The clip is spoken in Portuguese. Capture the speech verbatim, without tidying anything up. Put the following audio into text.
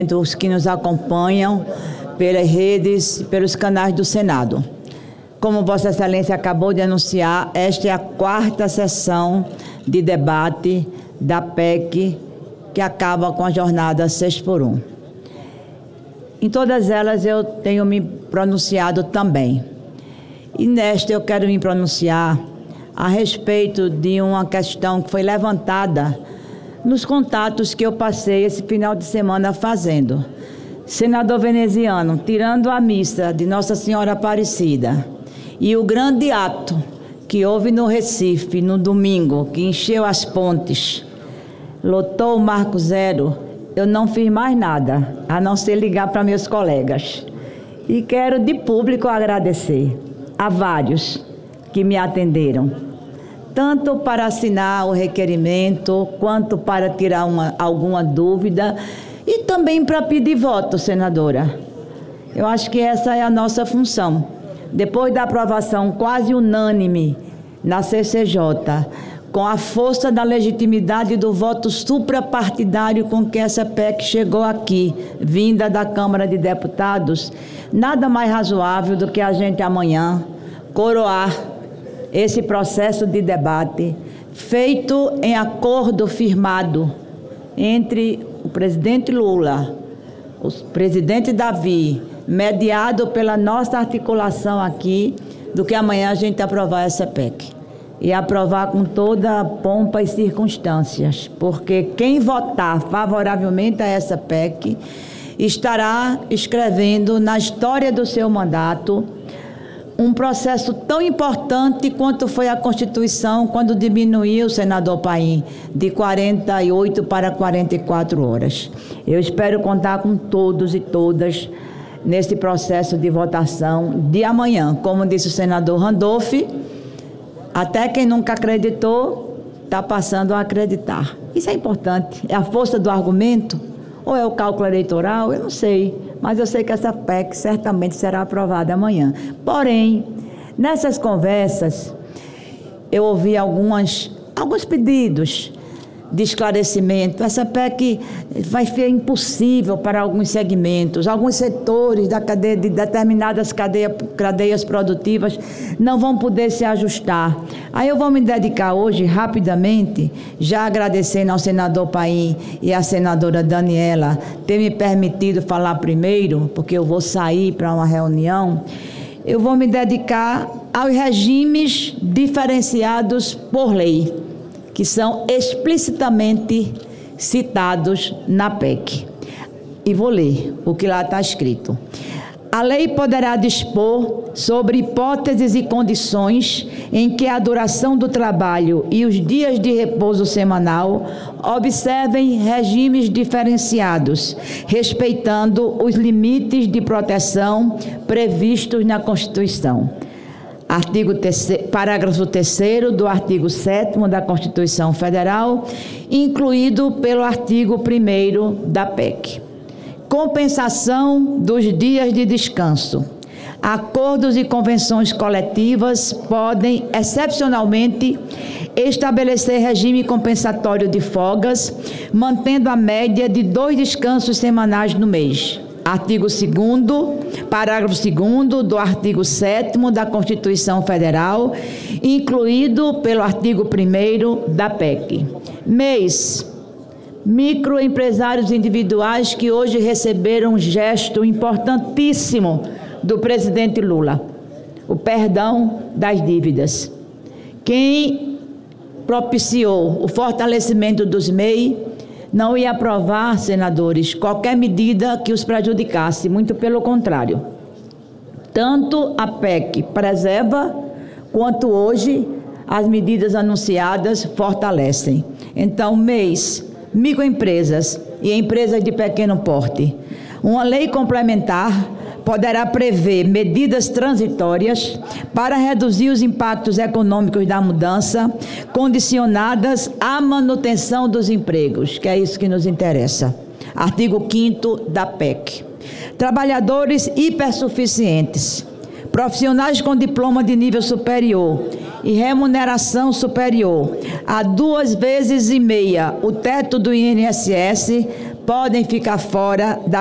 Os que nos acompanham pelas redes, pelos canais do Senado. Como Vossa Excelência acabou de anunciar, esta é a quarta sessão de debate da P E C que acaba com a jornada seis por um. Em todas elas eu tenho me pronunciado também. E nesta eu quero me pronunciar a respeito de uma questão que foi levantada nos contatos que eu passei esse final de semana fazendo. Senador veneziano, tirando a missa de Nossa Senhora Aparecida e o grande ato que houve no Recife no domingo, que encheu as pontes, lotou o Marco Zero, eu não fiz mais nada, a não ser ligar para meus colegas. E quero de público agradecer a vários que me atenderam, tanto para assinar o requerimento, quanto para tirar uma, alguma dúvida e também para pedir voto, senadora. Eu acho que essa é a nossa função. Depois da aprovação quase unânime na C C J, com a força da legitimidade do voto suprapartidário com que essa P E C chegou aqui, vinda da Câmara de Deputados, nada mais razoável do que a gente amanhã coroar esse processo de debate feito em acordo firmado entre o presidente Lula, o presidente Davi, mediado pela nossa articulação aqui, do que amanhã a gente aprovar essa P E C. E aprovar com toda a pompa e circunstâncias, porque quem votar favoravelmente a essa P E C estará escrevendo na história do seu mandato um processo tão importante quanto foi a Constituição quando diminuiu, senador Paim, de quarenta e oito para quarenta e quatro horas. Eu espero contar com todos e todas nesse processo de votação de amanhã. Como disse o senador Randolph, até quem nunca acreditou está passando a acreditar. Isso é importante. É a força do argumento ou é o cálculo eleitoral? Eu não sei. Mas eu sei que essa P E C certamente será aprovada amanhã. Porém, nessas conversas, eu ouvi algumas, alguns pedidos de esclarecimento. Essa P E C vai ser impossível para alguns segmentos, alguns setores da cadeia, de determinadas cadeia, cadeias produtivas não vão poder se ajustar. Aí eu vou me dedicar hoje, rapidamente, já agradecendo ao senador Paim e à senadora Daniela ter me permitido falar primeiro, porque eu vou sair para uma reunião, eu vou me dedicar aos regimes diferenciados por lei, que são explicitamente citados na P E C. E vou ler o que lá está escrito. A lei poderá dispor sobre hipóteses e condições em que a duração do trabalho e os dias de repouso semanal observem regimes diferenciados, respeitando os limites de proteção previstos na Constituição. Artigo terceiro, parágrafo terceiro do artigo sétimo da Constituição Federal, incluído pelo artigo primeiro da P E C. Compensação dos dias de descanso. Acordos e convenções coletivas podem, excepcionalmente, estabelecer regime compensatório de folgas, mantendo a média de dois descansos semanais no mês. Artigo segundo, parágrafo segundo do artigo sétimo da Constituição Federal, incluído pelo artigo primeiro da P E C. Mês. Microempresários individuais que hoje receberam um gesto importantíssimo do presidente Lula, o perdão das dívidas. Quem propiciou o fortalecimento dos M E I não ia aprovar, senadores, qualquer medida que os prejudicasse, muito pelo contrário. Tanto a P E C preserva, quanto hoje as medidas anunciadas fortalecem. Então, mês, microempresas e empresas de pequeno porte. Uma lei complementar poderá prever medidas transitórias para reduzir os impactos econômicos da mudança, condicionadas à manutenção dos empregos, que é isso que nos interessa. Artigo quinto da P E C. Trabalhadores hipersuficientes, profissionais com diploma de nível superior e remuneração superior a duas vezes e meia o teto do I N S S podem ficar fora da